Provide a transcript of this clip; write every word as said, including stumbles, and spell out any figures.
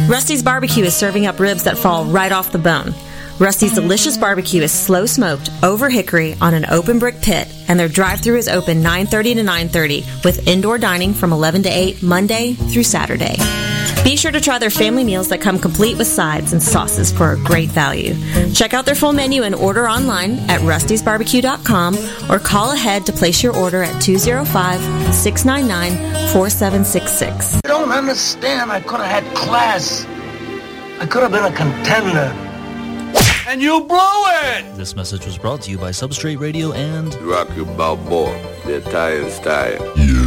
Rusty's Barbecue is serving up ribs that fall right off the bone. Rusty's delicious barbecue is slow smoked over hickory on an open brick pit, and their drive-thru is open nine thirty to nine thirty with indoor dining from eleven to eight Monday through Saturday. Be sure to try their family meals that come complete with sides and sauces for a great value. Check out their full menu and order online at rustys barbecue dot com or call ahead to place your order at two oh five, six nine nine, four seven six six. You don't understand. I could have had class. I could have been a contender. And you blew it! This message was brought to you by Substrate Radio and Rocky Balboa, the Italian style. You.